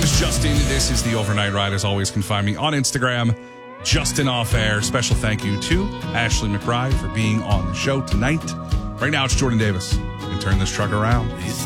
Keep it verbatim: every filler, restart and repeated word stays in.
is Justin. This is the Overnight Ride. As always, can find me on Instagram, Justin Off Air. Special thank you to Ashley McBride for being on the show tonight. Right now, it's Jordan Davis. You can turn this truck around. It's